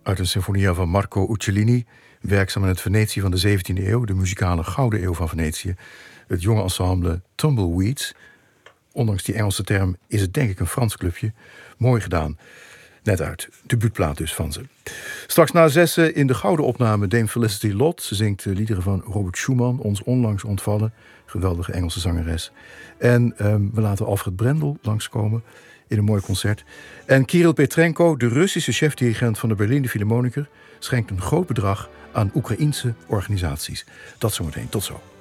uit een sinfonia van Marco Uccellini, werkzaam in het Venetië van de 17e eeuw, de muzikale gouden eeuw van Venetië. Het jonge ensemble Tumbleweeds. Ondanks die Engelse term is het denk ik een Frans clubje. Mooi gedaan. Net uit. Debuutplaat dus van ze. Straks na 6 in de gouden opname Dame Felicity Lott. Ze zingt de liederen van Robert Schumann, ons onlangs ontvallen. Geweldige Engelse zangeres. En we laten Alfred Brendel langskomen in een mooi concert. En Kirill Petrenko, de Russische chefdirigent van de Berliner Philharmoniker, schenkt een groot bedrag aan Oekraïense organisaties. Dat zometeen. Tot zo.